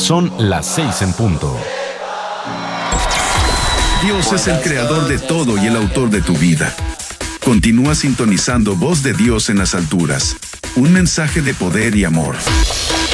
Son las 6 en punto. Dios es el creador de todo y el autor de tu vida. Continúa sintonizando Voz de Dios en las alturas. Un mensaje de poder y amor.